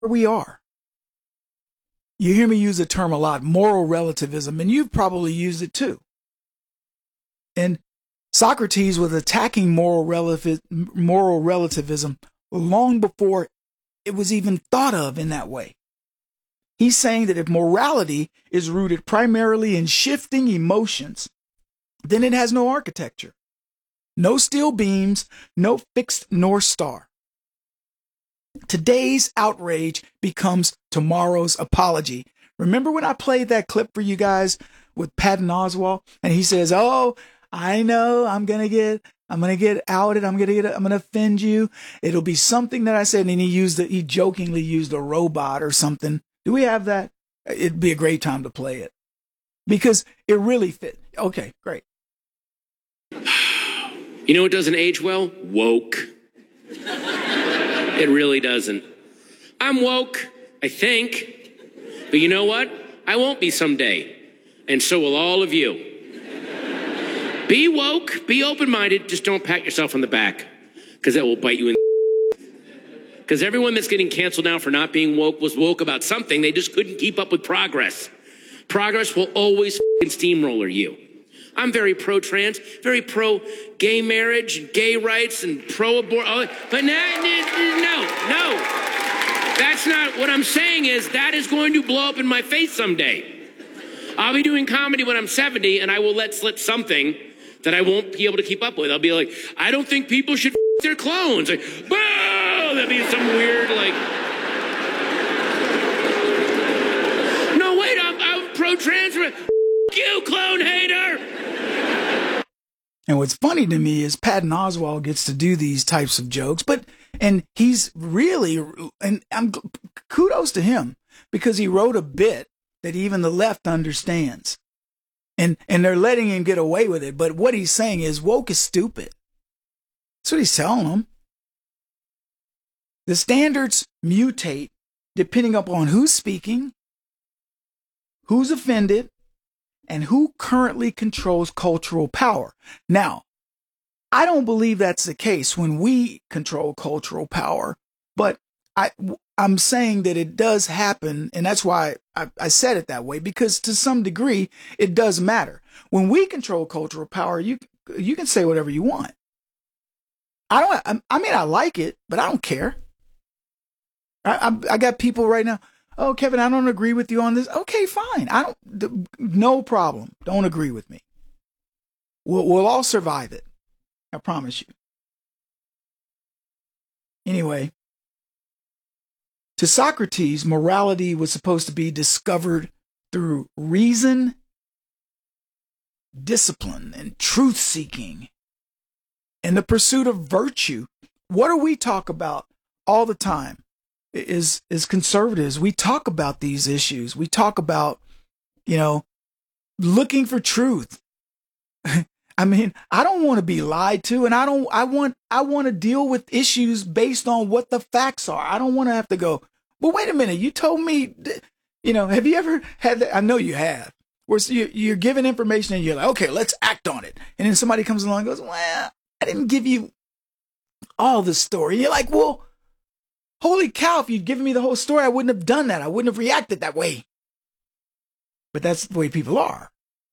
we are. You hear me use the term a lot, moral relativism, and you've probably used it too. And Socrates was attacking moral relativism long before it was even thought of in that way. He's saying that if morality is rooted primarily in shifting emotions, then it has no architecture, no steel beams, no fixed North Star. Today's outrage becomes tomorrow's apology. Remember when I played that clip for you guys with Patton Oswalt, and he says, "Oh, I know I'm gonna get outed. I'm gonna offend you. It'll be something that I said," and he jokingly used a robot or something. Do we have that? It'd be a great time to play it because it really fit. Okay, great. You know what doesn't age well? Woke. It really doesn't. I'm woke, I think. But you know what? I won't be someday. And so will all of you. Be woke, be open-minded, just don't pat yourself on the back. Because that will bite you in the Because everyone that's getting canceled now for not being woke was woke about something. They just couldn't keep up with progress. Progress will always steamroller you. I'm very pro-trans, very pro-gay marriage, and gay rights, and pro-abortion. But no. That's not what I'm saying is that is going to blow up in my face someday. I'll be doing comedy when I'm 70, and I will let slip something that I won't be able to keep up with. I'll be like, I don't think people should their clones. Like, boo! That'd be some weird, like... No, wait, I'm pro-trans. You, clone hater! And what's funny to me is Patton Oswalt gets to do these types of jokes, and he's really, and kudos to him because he wrote a bit that even the left understands, and they're letting him get away with it. But what he's saying is woke is stupid. That's what he's telling them. The standards mutate depending upon who's speaking, who's offended, and who currently controls cultural power. Now, I don't believe that's the case when we control cultural power, but I'm saying that it does happen, and that's why I said it that way, because to some degree, it does matter. When we control cultural power, you can say whatever you want. I like it, but I don't care. I got people right now, "Oh, Kevin, I don't agree with you on this." Okay, fine. No problem. Don't agree with me. We'll all survive it. I promise you. Anyway, to Socrates, morality was supposed to be discovered through reason, discipline, and truth-seeking, and the pursuit of virtue. What do we talk about all the time? Is conservatives, we talk about these issues. We talk about, looking for truth. I mean, I don't want to be lied to, and I want to deal with issues based on what the facts are. I don't want to have to go, "Well, wait a minute, you told me," have you ever had that? I know you have, where you're given information and you're like, "Okay, let's act on it." And then somebody comes along and goes, "Well, I didn't give you all the story." And you're like, "Well, holy cow, if you'd given me the whole story, I wouldn't have done that. I wouldn't have reacted that way." But that's the way people are.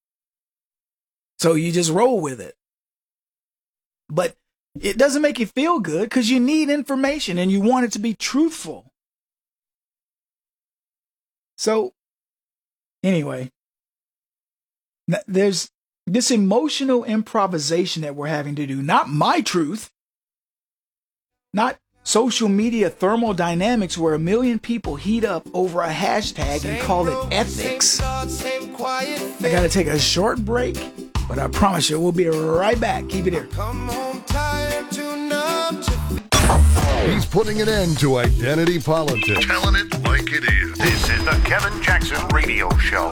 So you just roll with it. But it doesn't make you feel good because you need information and you want it to be truthful. So anyway, there's this emotional improvisation that we're having to do. Not my truth. Not social media thermodynamics where 1 million people heat up over a hashtag and call it ethics. I gotta take a short break, but I promise you we'll be right back. Keep it here. He's putting an end to identity politics. Telling it like it is. This is the Kevin Jackson Radio Show.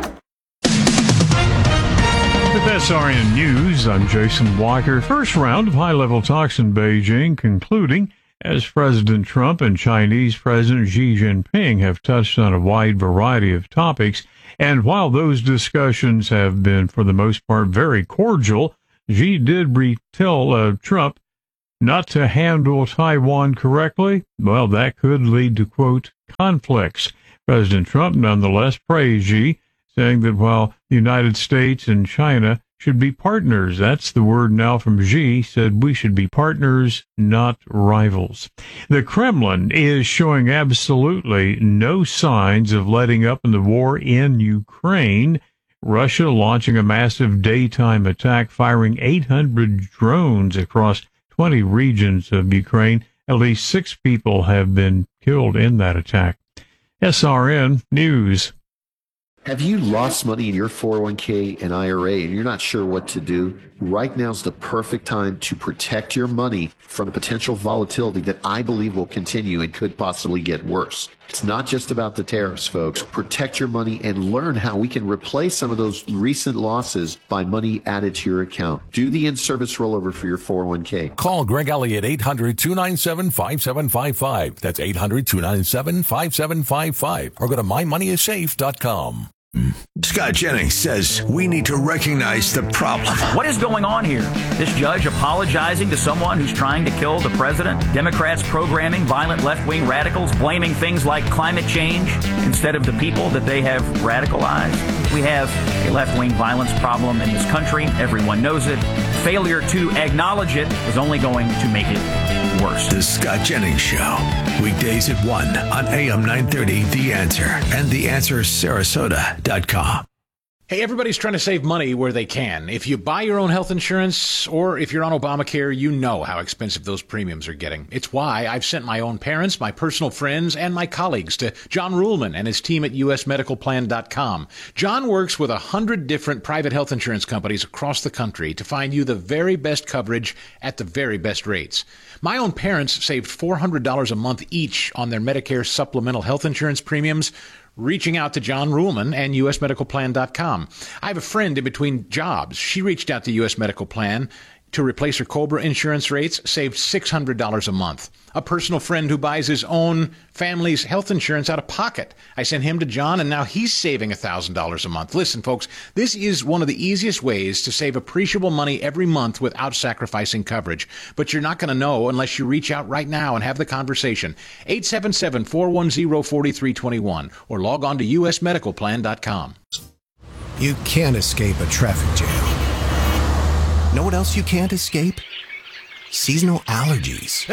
With SRN News, I'm Jason Walker. First round of high-level talks in Beijing concluding as President Trump and Chinese President Xi Jinping have touched on a wide variety of topics. And while those discussions have been, for the most part, very cordial, Xi did tell Trump not to handle Taiwan correctly, well, that could lead to, quote, conflicts. President Trump nonetheless praised Xi, saying that while the United States and China should be partners, that's the word now from Xi, said we should be partners, not rivals. The Kremlin is showing absolutely no signs of letting up in the war in Ukraine. Russia launching a massive daytime attack, firing 800 drones across 20 regions of Ukraine. At least 6 people have been killed in that attack. SRN News. Have you lost money in your 401k and IRA and you're not sure what to do? Right now is the perfect time to protect your money from potential volatility that I believe will continue and could possibly get worse. It's not just about the tariffs, folks. Protect your money and learn how we can replace some of those recent losses by money added to your account. Do the in-service rollover for your 401k. Call Greg Elliott 800-297-5755. That's 800-297-5755. Or go to mymoneyissafe.com. Scott Jennings says we need to recognize the problem. What is going on here? This judge apologizing to someone who's trying to kill the president? Democrats programming violent left-wing radicals, blaming things like climate change instead of the people that they have radicalized? We have a left-wing violence problem in this country. Everyone knows it. Failure to acknowledge it is only going to make it worse. The Scott Jennings Show. Weekdays at 1 on AM 930, The Answer, and TheAnswerSarasota.com. Hey, everybody's trying to save money where they can. If you buy your own health insurance or if you're on Obamacare, you know how expensive those premiums are getting. It's why I've sent my own parents, my personal friends, and my colleagues to John Ruhlman and his team at usmedicalplan.com. John works with 100 different private health insurance companies across the country to find you the very best coverage at the very best rates. My own parents saved $400 a month each on their Medicare supplemental health insurance premiums, reaching out to John Ruhlman and usmedicalplan.com. I have a friend in between jobs. She reached out to US Medical Plan to replace her COBRA insurance rates, saved $600 a month. A personal friend who buys his own family's health insurance out of pocket. I sent him to John, and now he's saving $1,000 a month. Listen, folks, this is one of the easiest ways to save appreciable money every month without sacrificing coverage. But you're not going to know unless you reach out right now and have the conversation. 877-410-4321 or log on to usmedicalplan.com. You can't escape a traffic jam. Know what else you can't escape? Seasonal allergies.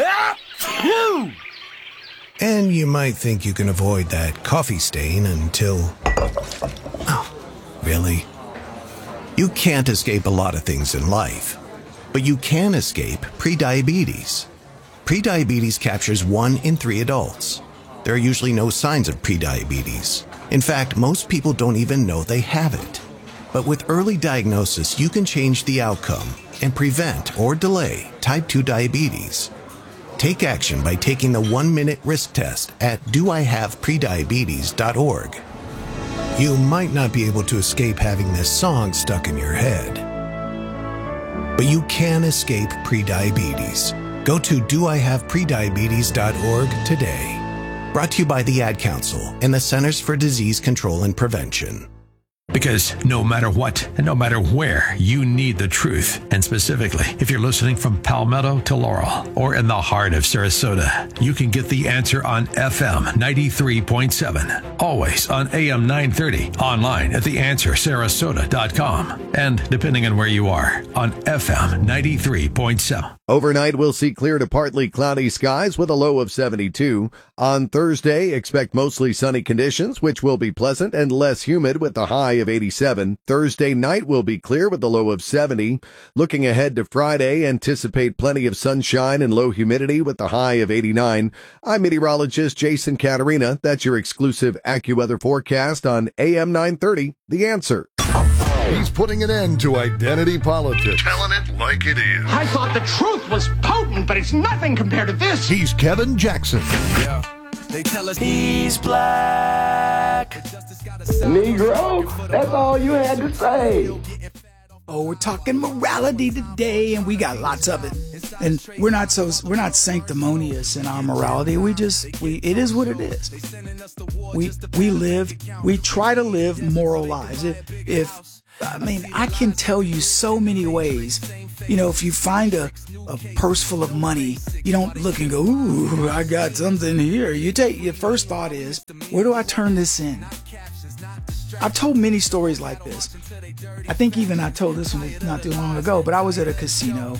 And you might think you can avoid that coffee stain until... Oh, really? You can't escape a lot of things in life, but you can escape prediabetes. Prediabetes captures 1 in 3 adults. There are usually no signs of prediabetes. In fact, most people don't even know they have it. But with early diagnosis, you can change the outcome and prevent or delay type 2 diabetes. Take action by taking the 1-minute risk test at doihaveprediabetes.org. You might not be able to escape having this song stuck in your head, but you can escape prediabetes. Go to doihaveprediabetes.org today. Brought to you by the Ad Council and the Centers for Disease Control and Prevention. Because no matter what and no matter where, you need the truth. And specifically, if you're listening from Palmetto to Laurel or in the heart of Sarasota, you can get the answer on FM 93.7, always on AM 930, online at theanswersarasota.com, and depending on where you are, on FM 93.7. Overnight, we'll see clear to partly cloudy skies with a low of 72. On Thursday, expect mostly sunny conditions, which will be pleasant and less humid with a high of 87. Thursday night will be clear with a low of 70. Looking ahead to Friday, anticipate plenty of sunshine and low humidity with a high of 89. I'm meteorologist Jason Caterina. That's your exclusive AccuWeather forecast on AM 930, The Answer. He's putting an end to identity politics. Telling it like it is. I thought the truth was potent, but it's nothing compared to this. He's Kevin Jackson. Yeah. They tell us he's black. Negro, that's all you had to say. Oh, we're talking morality today, and we got lots of it. And we're not sanctimonious in our morality. It is what it is. We try to live moral lives. I mean, I can tell you so many ways. You know, if you find a purse full of money, you don't look and go, ooh, I got something here. Your first thought is, where do I turn this in? I've told many stories like this. I think even I told this one not too long ago, but I was at a casino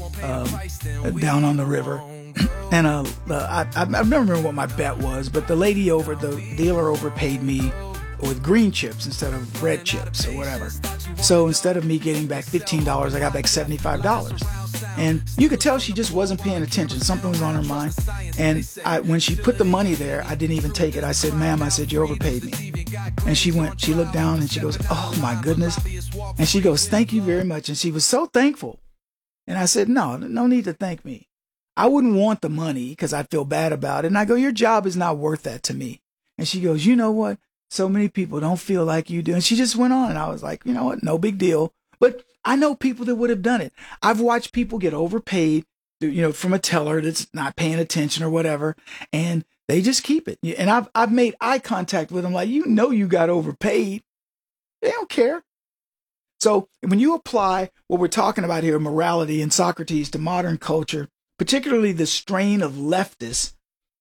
down on the river. And I don't remember what my bet was, but the dealer overpaid me with green chips instead of red chips or whatever. So instead of me getting back $15, I got back $75. And you could tell she just wasn't paying attention. Something was on her mind. And when she put the money there, I didn't even take it. I said, ma'am, you overpaid me. And she looked down and she goes, oh my goodness. And she goes, thank you very much. And she was so thankful. And I said, no need to thank me. I wouldn't want the money because I feel bad about it. And I go, your job is not worth that to me. And she goes, you know what? So many people don't feel like you do. And she just went on. And I was like, you know what? No big deal. But I know people that would have done it. I've watched people get overpaid, from a teller that's not paying attention or whatever. And they just keep it. And I've made eye contact with them like, you got overpaid. They don't care. So when you apply what we're talking about here, morality and Socrates, to modern culture, particularly the strain of leftists,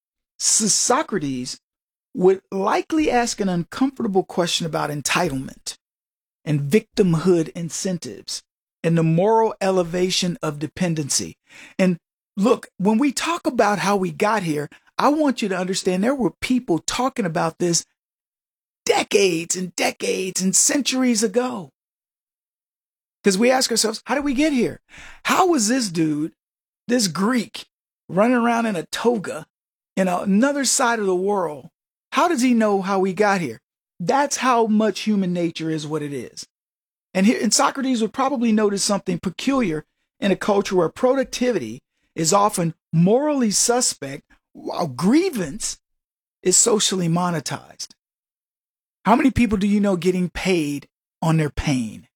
Socrates would likely ask an uncomfortable question about entitlement and victimhood incentives and the moral elevation of dependency. And look, when we talk about how we got here, I want you to understand there were people talking about this decades and decades and centuries ago. Because we ask ourselves, how did we get here? How was this dude, this Greek, running around in a toga in another side of the world? How does he know how we got here? That's how much human nature is what it is. And Socrates would probably notice something peculiar in a culture where productivity is often morally suspect while grievance is socially monetized. How many people do you know getting paid on their pain?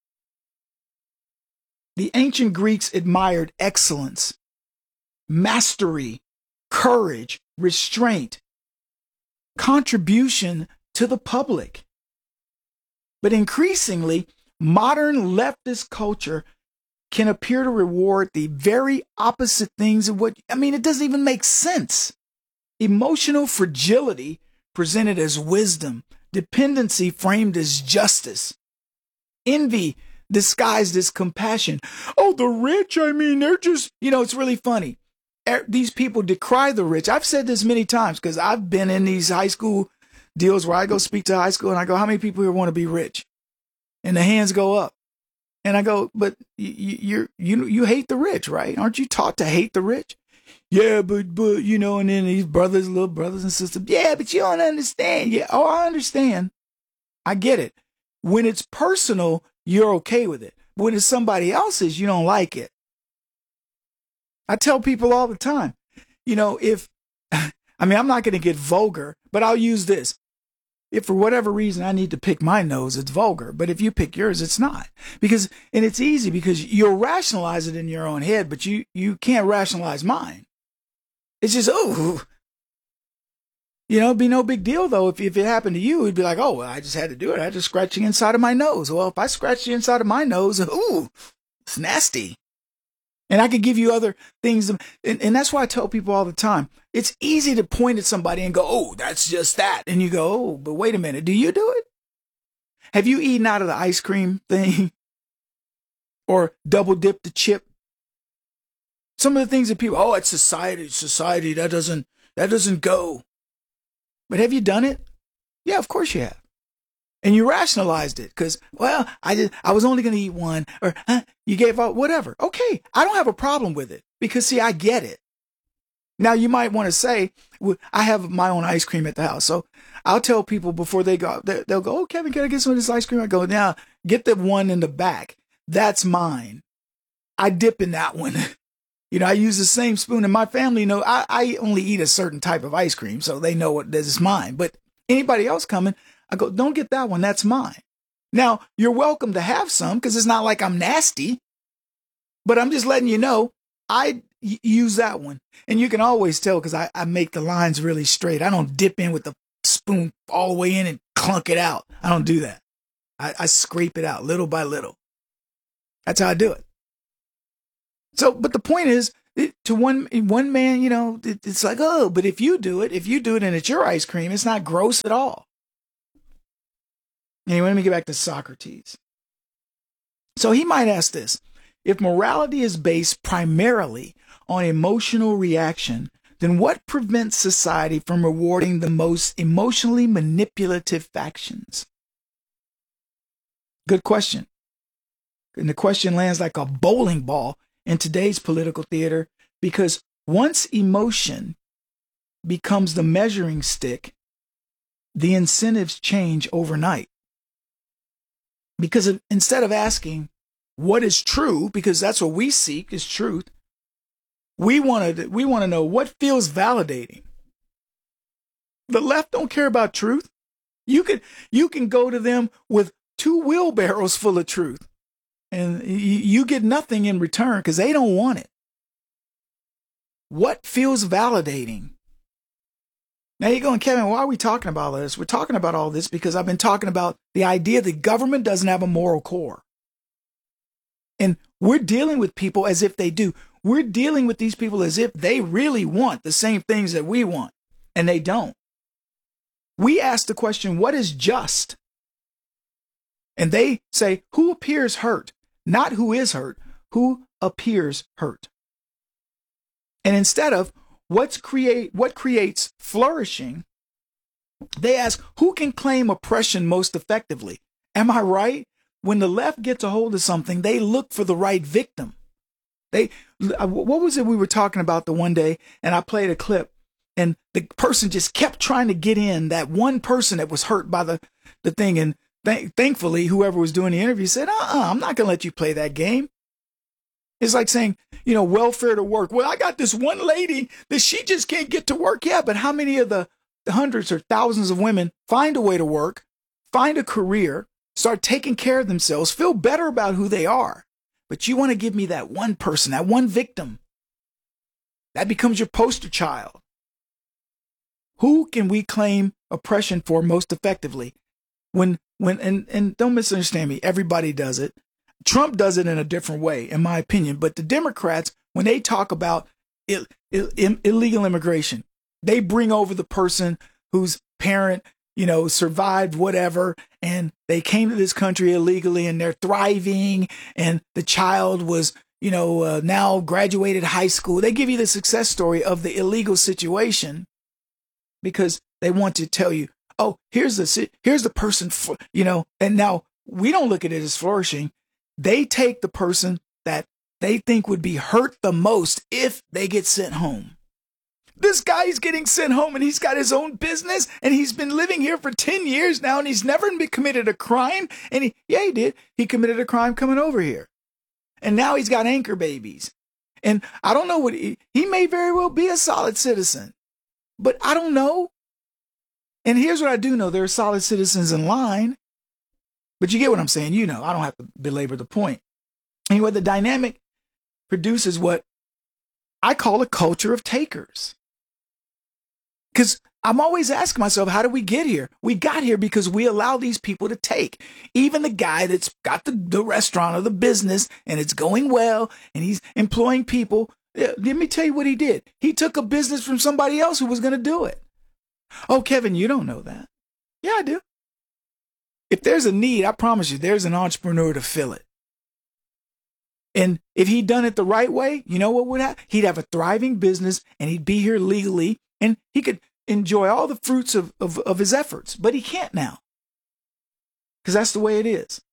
The ancient Greeks admired excellence, mastery, courage, restraint, contribution to the public. But increasingly, modern leftist culture can appear to reward the very opposite things of it doesn't even make sense. Emotional fragility presented as wisdom, dependency framed as justice, envy disguised as compassion. Oh, the rich, they're just, it's really funny. These people decry the rich. I've said this many times because I've been in these high school deals where I go speak to high school and I go, how many people here want to be rich? And the hands go up. And I go, but you hate the rich, right? Aren't you taught to hate the rich? Yeah, but and then these little brothers and sisters. Yeah, but you don't understand. Yeah, oh, I understand. I get it. When it's personal, you're okay with it. When it's somebody else's, you don't like it. I tell people all the time, I'm not going to get vulgar, but I'll use this. If for whatever reason I need to pick my nose, it's vulgar. But if you pick yours, it's not. And it's easy because you'll rationalize it in your own head, but you can't rationalize mine. It's just, it'd be no big deal though. If it happened to you, it'd be like, oh, well, I just had to do it. I just scratched the inside of my nose. Well, if I scratch the inside of my nose, it's nasty. And I could give you other things. And that's why I tell people all the time, it's easy to point at somebody and go, oh, that's just that. And you go, oh, but wait a minute. Do you do it? Have you eaten out of the ice cream thing or double dipped the chip? Some of the things that people, it's society, that doesn't go. But have you done it? Yeah, of course you have. And you rationalized it because, well, I was only going to eat one or you gave out whatever. Okay. I don't have a problem with it because see, I get it. Now you might want to say, well, I have my own ice cream at the house. So I'll tell people before they go, they'll go, oh, Kevin, can I get some of this ice cream? I go, now get the one in the back. That's mine. I dip in that one. I use the same spoon and my family know I only eat a certain type of ice cream. So they know what this is mine, but anybody else coming, I go, don't get that one. That's mine. Now, you're welcome to have some because it's not like I'm nasty, but I'm just letting you know I use that one. And you can always tell because I make the lines really straight. I don't dip in with the spoon all the way in and clunk it out. I don't do that. I scrape it out little by little. That's how I do it. So, but the point is, to one man, it's like, oh, but if you do it and it's your ice cream, it's not gross at all. Anyway, let me get back to Socrates. So he might ask this: if morality is based primarily on emotional reaction, then what prevents society from rewarding the most emotionally manipulative factions? Good question. And the question lands like a bowling ball in today's political theater, because once emotion becomes the measuring stick, the incentives change overnight. Because instead of asking what is true, because that's what we seek is truth, we want to know what feels validating. The left don't care about truth. You can go to them with 2 wheelbarrows full of truth, and you get nothing in return because they don't want it. What feels validating? Now you're going, Kevin, why are we talking about this? We're talking about all this because I've been talking about the idea that government doesn't have a moral core. And we're dealing with people as if they do. We're dealing with these people as if they really want the same things that we want, and they don't. We ask the question, what is just? And they say, who appears hurt? Not who is hurt, who appears hurt. And instead of what creates flourishing, they ask, who can claim oppression most effectively? Am I right? When the left gets a hold of something, they look for the right victim. What was it we were talking about the one day? And I played a clip, and the person just kept trying to get in, that one person that was hurt by the thing. And thankfully, whoever was doing the interview said, I'm not going to let you play that game. It's like saying, welfare to work. Well, I got this one lady that she just can't get to work. Yeah, but how many of the hundreds or thousands of women find a way to work, find a career, start taking care of themselves, feel better about who they are? But you want to give me that one person, that one victim. That becomes your poster child. Who can we claim oppression for most effectively? And don't misunderstand me, everybody does it. Trump does it in a different way, in my opinion. But the Democrats, when they talk about illegal immigration, they bring over the person whose parent, survived whatever, and they came to this country illegally and they're thriving, and the child was, now graduated high school. They give you the success story of the illegal situation because they want to tell you, oh, here's the person, and now we don't look at it as flourishing. They take the person that they think would be hurt the most if they get sent home. This guy is getting sent home and he's got his own business and he's been living here for 10 years now and he's never committed a crime. And he did. He committed a crime coming over here. And now he's got anchor babies. And I don't know what he may very well be a solid citizen, but I don't know. And here's what I do know. There are solid citizens in line. But you get what I'm saying. I don't have to belabor the point. Anyway, the dynamic produces what I call a culture of takers. Because I'm always asking myself, how did we get here? We got here because we allow these people to take. Even the guy that's got the restaurant or the business and it's going well and he's employing people. Let me tell you what he did. He took a business from somebody else who was going to do it. Oh, Kevin, you don't know that. Yeah, I do. If there's a need, I promise you, there's an entrepreneur to fill it. And if he'd done it the right way, you know what would happen? He'd have a thriving business and he'd be here legally and he could enjoy all the fruits of his efforts. But he can't now because that's the way it is.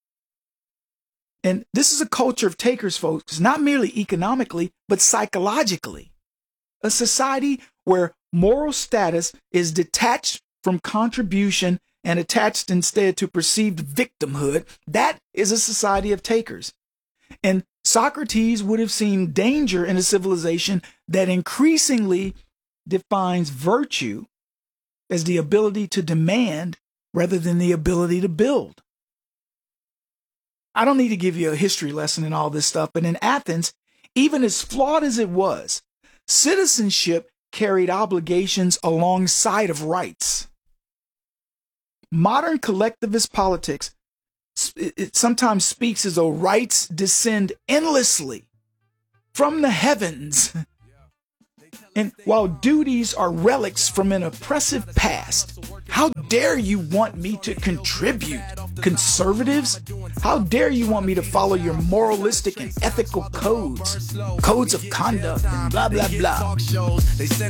And this is a culture of takers, folks, not merely economically, but psychologically. A society where moral status is detached from contribution and attached instead to perceived victimhood, that is a society of takers. And Socrates would have seen danger in a civilization that increasingly defines virtue as the ability to demand rather than the ability to build. I don't need to give you a history lesson in all this stuff, but in Athens, even as flawed as it was, citizenship carried obligations alongside of rights. Modern collectivist politics it sometimes speaks as though rights descend endlessly from the heavens. And while duties are relics from an oppressive past, how dare you want me to contribute? Conservatives, how dare you want me to follow your moralistic and ethical codes of conduct, and blah, blah, blah. This is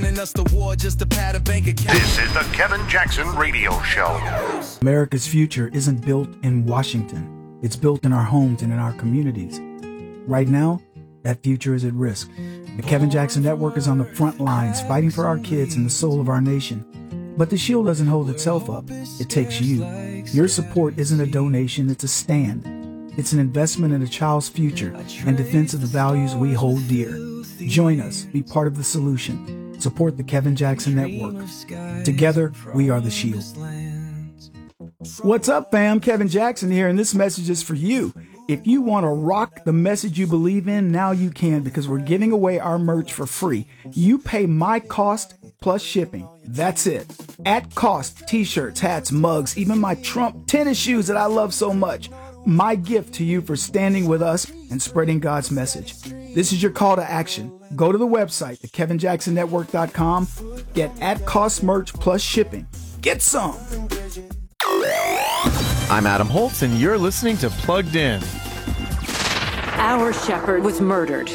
the Kevin Jackson Radio Show. America's future isn't built in Washington. It's built in our homes and in our communities. Right now, that future is at risk. The Kevin Jackson Network is on the front lines, fighting for our kids and the soul of our nation. But the shield doesn't hold itself up. It takes you. Your support isn't a donation, it's a stand. It's an investment in a child's future and defense of the values we hold dear. Join us. Be part of the solution. Support the Kevin Jackson Network. Together, we are the shield. What's up, fam? Kevin Jackson here, and this message is for you. If you want to rock the message you believe in, now you can, because we're giving away our merch for free. You pay my cost plus shipping. That's it. At cost, t-shirts, hats, mugs, even my Trump tennis shoes that I love so much. My gift to you for standing with us and spreading God's message. This is your call to action. Go to the website, thekevinjacksonnetwork.com. Get at cost merch plus shipping. Get some. I'm Adam Holtz, and you're listening to Plugged In. Our shepherd was murdered,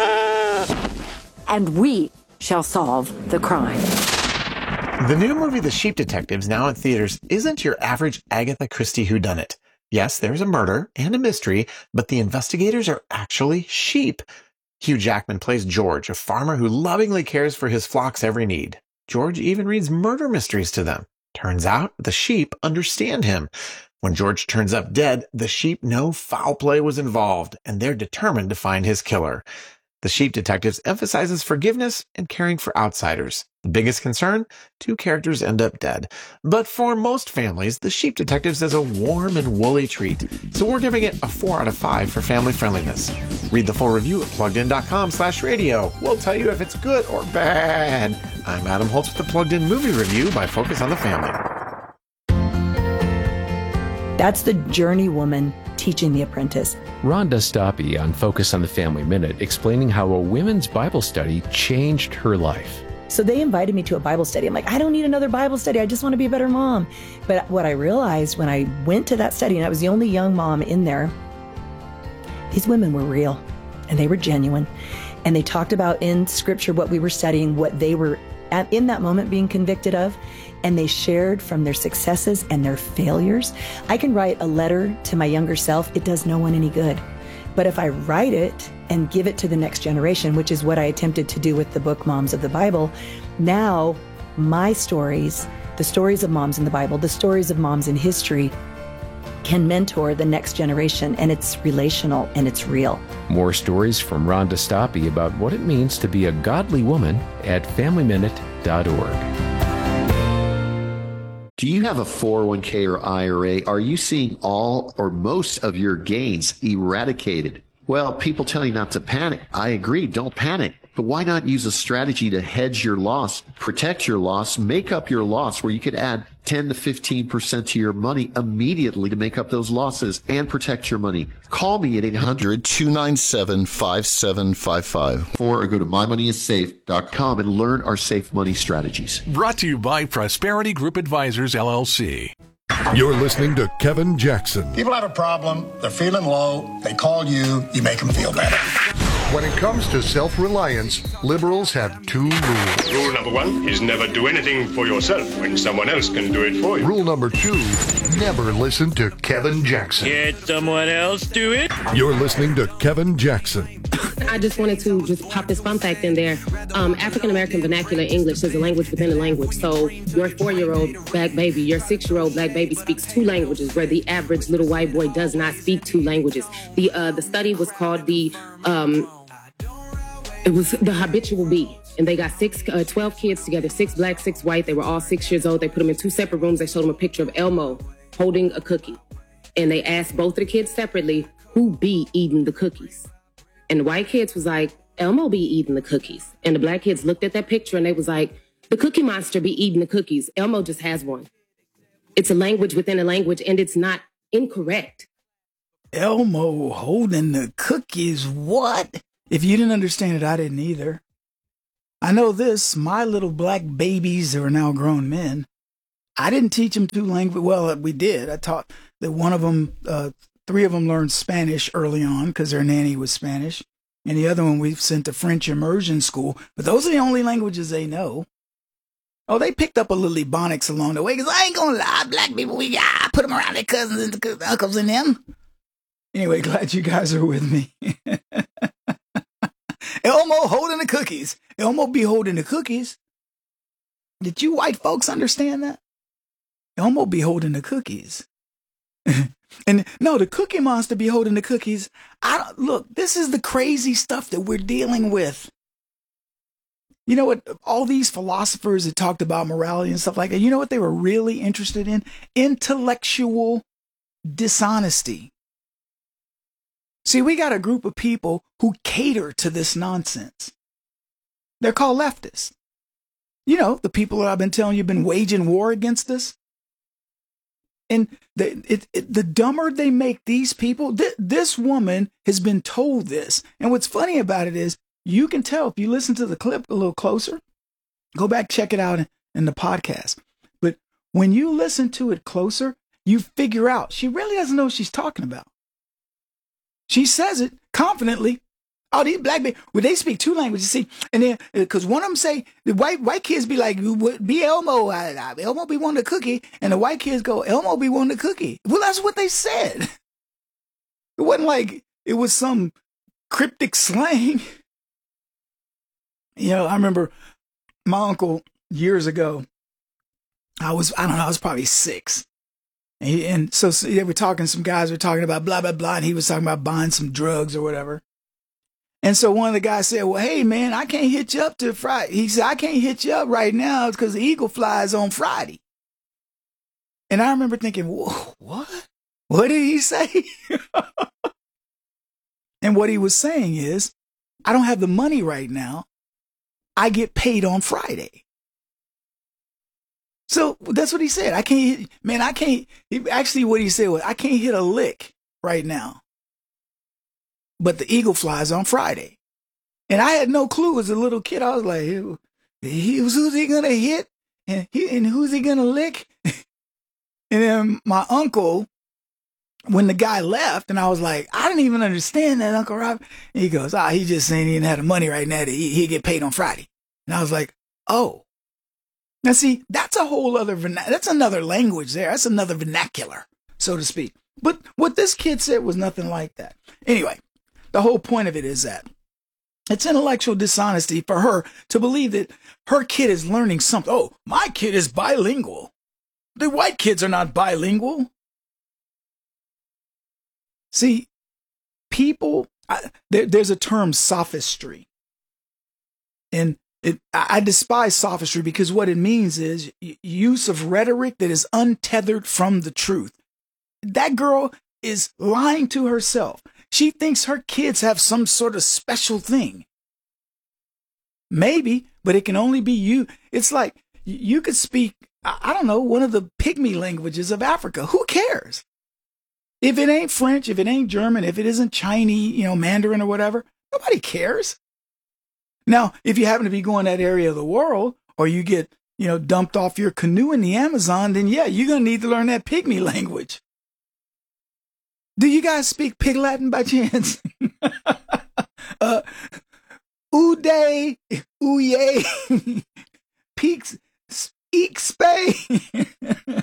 and we shall solve the crime. The new movie The Sheep Detectives, now in theaters, isn't your average Agatha Christie whodunit. Yes, there's a murder and a mystery, but the investigators are actually sheep. Hugh Jackman plays George, a farmer who lovingly cares for his flock's every need. George even reads murder mysteries to them. Turns out the sheep understand him. When George turns up dead, the sheep know foul play was involved, and they're determined to find his killer. The Sheep Detectives emphasizes forgiveness and caring for outsiders. The biggest concern? 2 characters end up dead. But for most families, The Sheep Detectives is a warm and woolly treat, so we're giving it a 4 out of 5 for family friendliness. Read the full review at pluggedin.com/radio. We'll tell you if it's good or bad. I'm Adam Holtz with the Plugged In Movie Review by Focus on the Family. That's the journey woman teaching the apprentice. Rhonda Stoppe on Focus on the Family Minute, explaining how a women's Bible study changed her life. So they invited me to a Bible study. I'm like, I don't need another Bible study. I just want to be a better mom. But what I realized when I went to that study, and I was the only young mom in there, these women were real and they were genuine. And they talked about in Scripture what we were studying, what they were in that moment being convicted of. And they shared from their successes and their failures. I can write a letter to my younger self. It does no one any good. But if I write it and give it to the next generation, which is what I attempted to do with the book Moms of the Bible, now my stories, the stories of moms in the Bible, the stories of moms in history, can mentor the next generation, and it's relational and it's real. More stories from Rhonda Stoppe about what it means to be a godly woman at FamilyMinute.org. Do you have a 401k or IRA? Are you seeing all or most of your gains eradicated? Well, people tell you not to panic. I agree, don't panic. But why not use a strategy to hedge your loss, protect your loss, make up your loss, where you could add 10 to 15% to your money immediately to make up those losses and protect your money? Call me at 800-297-5755 or go to mymoneyissafe.com and learn our safe money strategies. Brought to you by Prosperity Group Advisors, LLC. You're listening to Kevin Jackson. People have a problem, they're feeling low, they call you, you make them feel better. When it comes to self-reliance, liberals have 2 rules. Rule number 1 is never do anything for yourself when someone else can do it for you. Rule number 2, never listen to Kevin Jackson. Get someone else do it. You're listening to Kevin Jackson. I just wanted to pop this fun fact in there. African-American vernacular English is a language within a language. So your 4-year-old black baby, your 6-year-old black baby speaks 2 languages, where the average little white boy does not speak 2 languages. The study was called it was the habitual bee. And they got 12 kids together, 6 black, 6 white. They were all 6 years old. They put them in 2 separate rooms. They showed them a picture of Elmo holding a cookie. And they asked both of the kids separately, who be eating the cookies? And the white kids was like, Elmo be eating the cookies. And the black kids looked at that picture and they was like, the Cookie Monster be eating the cookies. Elmo just has one. It's a language within a language, and it's not incorrect. Elmo holding the cookies. What? If you didn't understand it, I didn't either. I know this. My little black babies who are now grown men, I didn't teach them two languages. Well, we did. I taught that one of them, 3 of them learned Spanish early on because their nanny was Spanish. And the other one we sent to French immersion school. But those are the only languages they know. Oh, they picked up a little Ebonics along the way because I ain't going to lie. Black people, we put them around their cousins and uncles and them. Anyway, glad you guys are with me. Elmo holding the cookies. Elmo be holding the cookies. Did you white folks understand that? Elmo be holding the cookies. And no, the Cookie Monster be holding the cookies. Look, this is the crazy stuff that we're dealing with. You know what? All these philosophers that talked about morality and stuff like that, you know what they were really interested in? Intellectual dishonesty. See, we got a group of people who cater to this nonsense. They're called leftists. You know, the people that I've been telling you have been waging war against us. And the dumber they make these people, this woman has been told this. And what's funny about it is you can tell if you listen to the clip a little closer, go back, check it out in the podcast. But when you listen to it closer, you figure out she really doesn't know what she's talking about. She says it confidently. Oh, these black people, well, they speak 2 languages, see, and then, because one of them say, the white kids be like, be Elmo, Elmo be wanting a cookie, and the white kids go, Elmo be wanting a cookie. Well, that's what they said. It wasn't like it was some cryptic slang. You know, I remember my uncle years ago, I was probably 6. And so they were talking, some guys were talking about blah, blah, blah, and he was talking about buying some drugs or whatever. And so one of the guys said, well, hey, man, I can't hit you up till Friday. He said, I can't hit you up right now because the eagle flies on Friday. And I remember thinking, whoa, what? What did he say? And what he was saying is, I don't have the money right now. I get paid on Friday. So that's what he said. I can't, actually what he said was, I can't hit a lick right now. But the eagle flies on Friday. And I had no clue as a little kid. I was like, who's he going to hit? And who's he going to lick? And then my uncle, when the guy left, and I was like, I didn't even understand that, Uncle Rob. And he goes, he's just saying he didn't have the money right now. He'd get paid on Friday. And I was like, oh. Now, see, that's a whole other, that's another language there. That's another vernacular, so to speak. But what this kid said was nothing like that. Anyway. The whole point of it is that it's intellectual dishonesty for her to believe that her kid is learning something. Oh, my kid is bilingual. The white kids are not bilingual. See, people, there's a term, sophistry. And I despise sophistry because what it means is use of rhetoric that is untethered from the truth. That girl is lying to herself. She thinks her kids have some sort of special thing. Maybe, but it can only be you. It's like you could speak, I don't know, one of the pygmy languages of Africa. Who cares? If it ain't French, if it ain't German, if it isn't Chinese, Mandarin or whatever, nobody cares. Now, if you happen to be going that area of the world, or you get, dumped off your canoe in the Amazon, then yeah, you're going to need to learn that pygmy language. Do you guys speak Pig Latin by chance? Uday, uye, peaks, eekspay.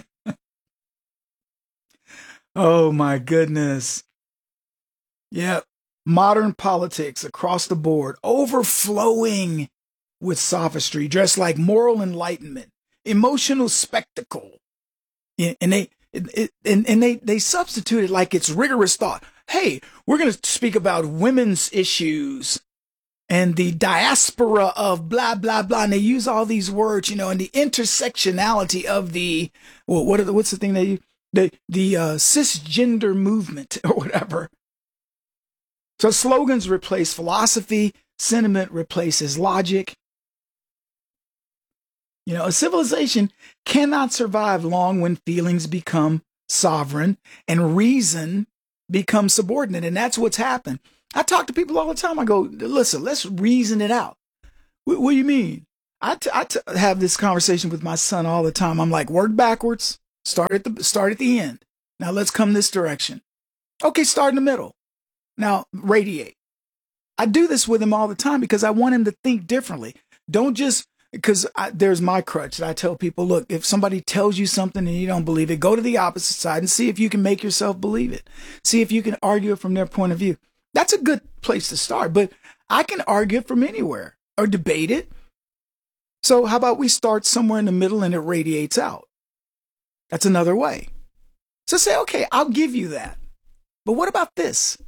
Oh my goodness. Yeah, modern politics across the board, overflowing with sophistry, dressed like moral enlightenment, emotional spectacle. And they substitute it like it's rigorous thought. Hey, we're going to speak about women's issues and the diaspora of blah, blah, blah. And they use all these words, and the intersectionality of the, what's the thing they use? The cisgender movement or whatever. So slogans replace philosophy, sentiment replaces logic. A civilization cannot survive long when feelings become sovereign and reason become subordinate. And that's what's happened. I talk to people all the time. I go, listen, let's reason it out. What do you mean? I have this conversation with my son all the time. I'm like, work backwards, start at the end. Now let's come this direction. Okay, start in the middle. Now radiate. I do this with him all the time because I want him to think differently. Don't just, because there's my crutch that I tell people, look, if somebody tells you something and you don't believe it, go to the opposite side and see if you can make yourself believe it. See if you can argue it from their point of view. That's a good place to start, but I can argue it from anywhere or debate it. So how about we start somewhere in the middle and it radiates out? That's another way. So say, okay, I'll give you that. But what about this?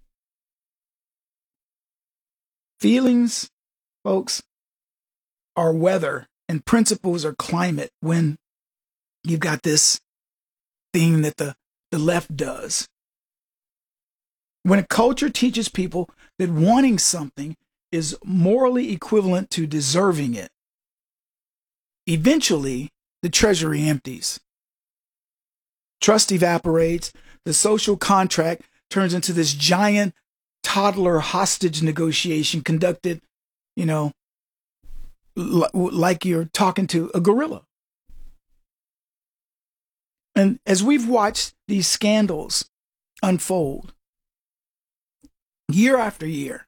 Feelings, folks, are weather and principles are climate when you've got this thing that the left does. When a culture teaches people that wanting something is morally equivalent to deserving it, eventually the treasury empties. Trust evaporates. The social contract turns into this giant toddler hostage negotiation conducted, like you're talking to a gorilla. And as we've watched these scandals unfold year after year,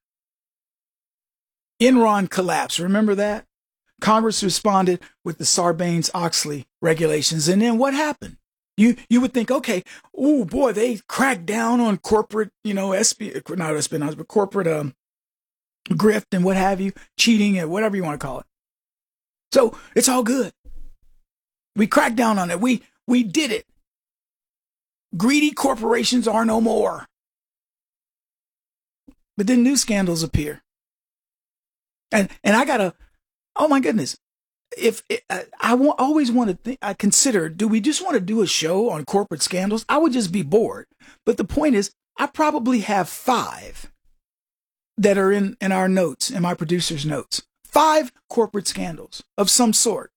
Enron collapsed. Remember that? Congress responded with the Sarbanes-Oxley regulations. And then what happened? You would think, okay, oh boy, they cracked down on corporate, corporate grift and what have you, cheating and whatever you want to call it. So it's all good. We cracked down on it. We did it. Greedy corporations are no more. But then new scandals appear. And I gotta, oh my goodness. Always want to think, I consider, do we just want to do a show on corporate scandals? I would just be bored. But the point is, I probably have 5 that are in our notes, in my producer's notes. 5 corporate scandals of some sort.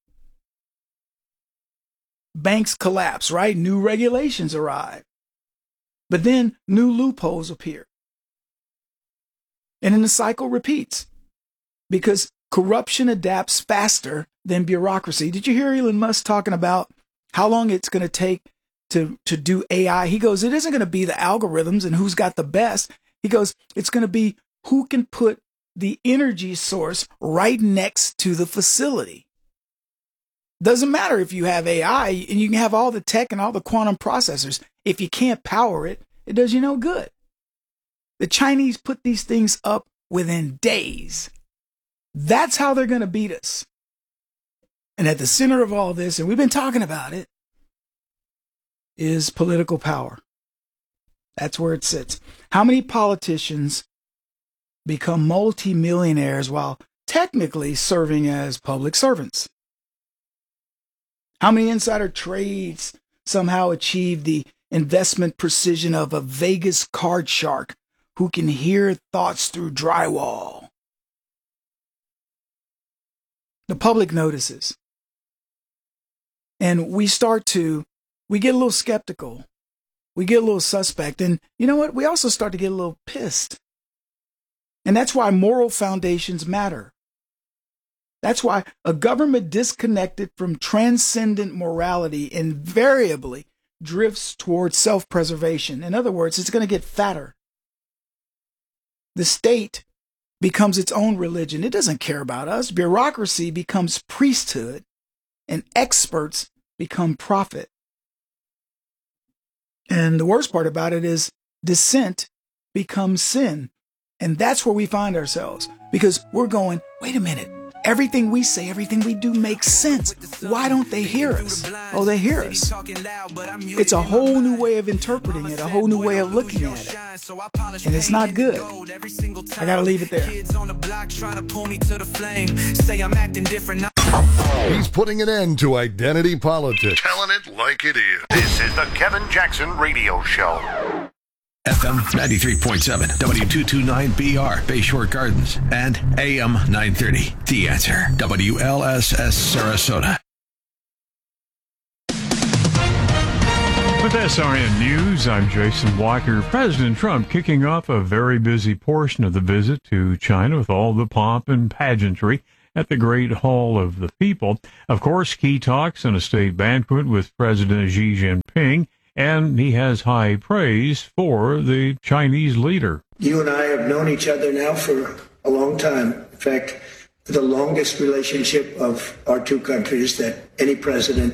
Banks collapse, right? New regulations arrive. But then new loopholes appear. And then the cycle repeats. Because corruption adapts faster than bureaucracy. Did you hear Elon Musk talking about how long it's going to take to do AI? He goes, it isn't going to be the algorithms and who's got the best. He goes, it's going to be who can put the energy source right next to the facility. Doesn't matter if you have AI and you can have all the tech and all the quantum processors. If you can't power it, it does you no good. The Chinese put these things up within days. That's how they're going to beat us. And at the center of all this, and we've been talking about it, is political power. That's where it sits. How many politicians become multimillionaires while technically serving as public servants? How many insider trades somehow achieve the investment precision of a Vegas card shark who can hear thoughts through drywall? The public notices. And we get a little skeptical. We get a little suspect. And you know what? We also start to get a little pissed. And that's why moral foundations matter. That's why a government disconnected from transcendent morality invariably drifts towards self-preservation. In other words, it's going to get fatter. The state becomes its own religion. It doesn't care about us. Bureaucracy becomes priesthood, and experts become prophet. And the worst part about it is dissent becomes sin. And that's where we find ourselves, because we're going, wait a minute. Everything we say, everything we do makes sense. Why don't they hear us? Oh, they hear us. It's a whole new way of interpreting it, a whole new way of looking at it. And it's not good. I gotta leave it there. He's putting an end to identity politics. Telling it like it is. This is the Kevin Jackson Radio Show. FM 93.7, W229BR, Bayshore Gardens, and AM 930. The Answer, WLSS Sarasota. The With SRN News, I'm Jason Walker. President Trump kicking off a very busy portion of the visit to China with all the pomp and pageantry at the Great Hall of the People. Of course, key talks and a state banquet with President Xi Jinping, and he has high praise for the Chinese leader. You and I have known each other now for a long time. In fact, the longest relationship of our two countries that any president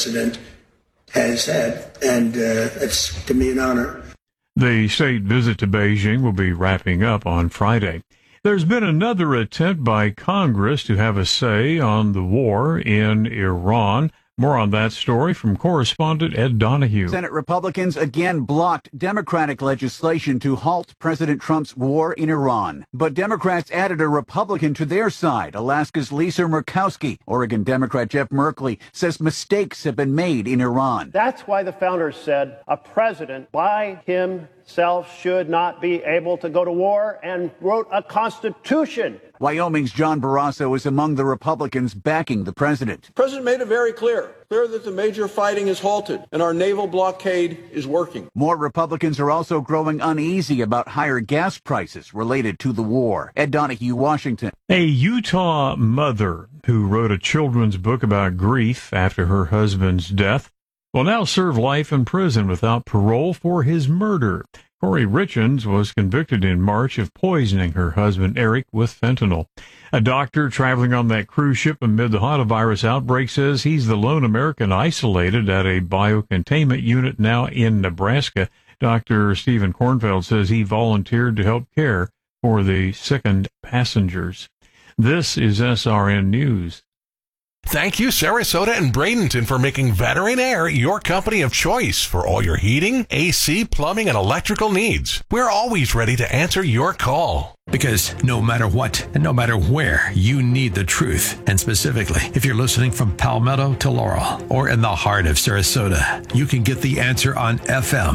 has had, and it's to me an honor. The state visit to Beijing will be wrapping up on Friday. There's been another attempt by Congress to have a say on the war in Iran. More on that story from correspondent Ed Donahue. Senate Republicans again blocked Democratic legislation to halt President Trump's war in Iran. But Democrats added a Republican to their side. Alaska's Lisa Murkowski. Oregon Democrat Jeff Merkley says mistakes have been made in Iran. That's why the founders said a president by himself should not be able to go to war, and wrote a constitution. Wyoming's John Barrasso is among the Republicans backing the president. The president made it very clear that the major fighting is halted and our naval blockade is working. More Republicans are also growing uneasy about higher gas prices related to the war. Ed Donahue, Washington. A Utah mother who wrote a children's book about grief after her husband's death will now serve life in prison without parole for his murder. Corey Richens was convicted in March of poisoning her husband, Eric, with fentanyl. A doctor traveling on that cruise ship amid the hantavirus outbreak says he's the lone American isolated at a biocontainment unit now in Nebraska. Dr. Stephen Kornfeld says he volunteered to help care for the sickened passengers. This is SRN News. Thank you, Sarasota and Bradenton, for making Veteran Air your company of choice for all your heating, AC, plumbing, and electrical needs. We're always ready to answer your call. Because no matter what and no matter where, you need the truth. And specifically, if you're listening from Palmetto to Laurel or in the heart of Sarasota, you can get the answer on FM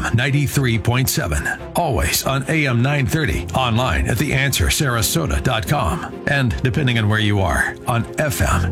93.7, always on AM 930, online at theanswersarasota.com, and depending on where you are, on FM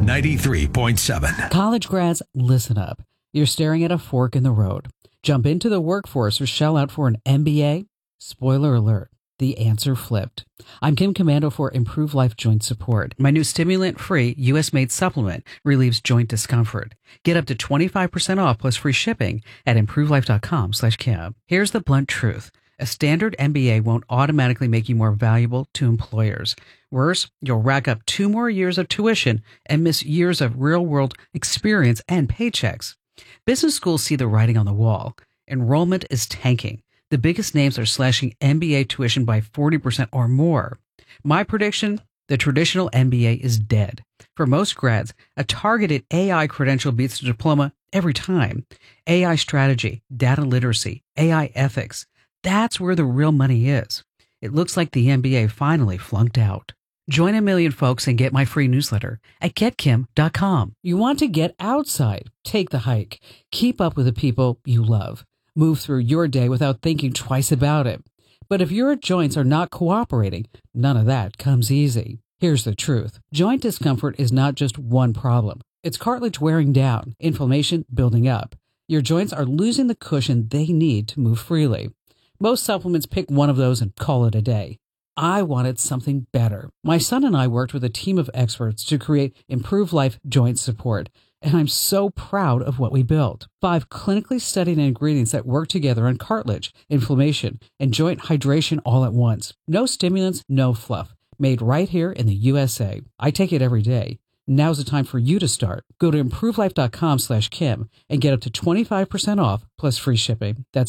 93.7. College grads, listen up. You're staring at a fork in the road. Jump into the workforce or shell out for an MBA? Spoiler alert. The answer flipped. I'm Kim Commando for Improve Life Joint Support. My new stimulant-free, U.S.-made supplement relieves joint discomfort. Get up to 25% off plus free shipping at improvelife.com/Kim. Here's the blunt truth. A standard MBA won't automatically make you more valuable to employers. Worse, you'll rack up 2 more years of tuition and miss years of real-world experience and paychecks. Business schools see the writing on the wall. Enrollment is tanking. The biggest names are slashing MBA tuition by 40% or more. My prediction, the traditional MBA is dead. For most grads, a targeted AI credential beats the diploma every time. AI strategy, data literacy, AI ethics. That's where the real money is. It looks like the MBA finally flunked out. Join a million folks and get my free newsletter at getkim.com. You want to get outside, take the hike, keep up with the people you love. Move through your day without thinking twice about it. But if your joints are not cooperating, none of that comes easy. Here's the truth. Joint discomfort is not just one problem. It's cartilage wearing down, inflammation building up. Your joints are losing the cushion they need to move freely. Most supplements pick one of those and call it a day. I wanted something better. My son and I worked with a team of experts to create Improve Life Joint Support, and I'm so proud of what we built. 5 clinically studied ingredients that work together on cartilage, inflammation, and joint hydration all at once. No stimulants, no fluff. Made right here in the USA. I take it every day. Now's the time for you to start. Go to improvelife.com/Kim and get up to 25% off plus free shipping. That's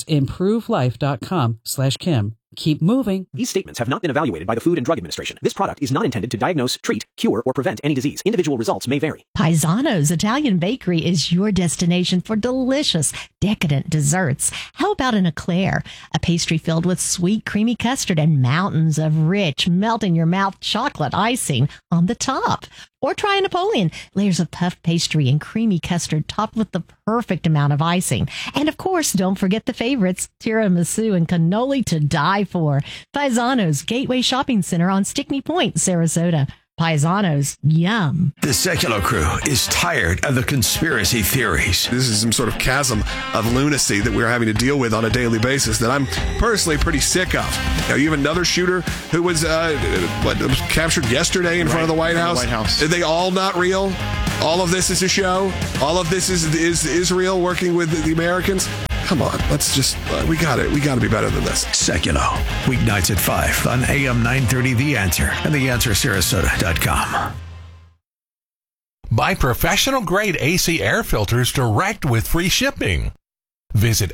improvelife.com/Kim. Keep moving. These statements have not been evaluated by the Food and Drug Administration. This product is not intended to diagnose, treat, cure, or prevent any disease. Individual results may vary. Paisano's Italian Bakery is your destination for delicious, decadent desserts. How about an eclair? A pastry filled with sweet, creamy custard and mountains of rich, melt-in-your-mouth chocolate icing on the top. Or try a Napoleon. Layers of puff pastry and creamy custard topped with the perfect amount of icing. And of course, don't forget the favorites, tiramisu and cannoli to die for. Paisano's Gateway Shopping Center on Stickney Point, Sarasota. Paisanos, yum. The Secular Crew is tired of the conspiracy theories. This is some sort of chasm of lunacy that we're having to deal with on a daily basis that I'm personally pretty sick of. Now, you have another shooter who was was captured yesterday in front of the White House. Are they all not real? All of this is a show? All of this is Israel working with the Americans? Come on, let's just, we got to be better than this. Secular, weeknights at 5 on AM 930 The Answer and TheAnswerSarasota.com. Buy professional-grade AC air filters direct with free shipping. Visit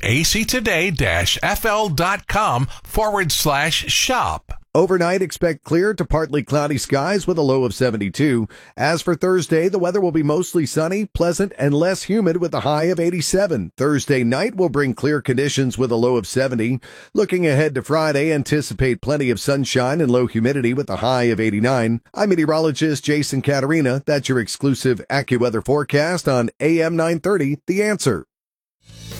actoday-fl.com/shop. Overnight, expect clear to partly cloudy skies with a low of 72. As for Thursday, the weather will be mostly sunny, pleasant, and less humid with a high of 87. Thursday night will bring clear conditions with a low of 70. Looking ahead to Friday, anticipate plenty of sunshine and low humidity with a high of 89. I'm meteorologist Jason Caterina. That's your exclusive AccuWeather forecast on AM 930, The Answer.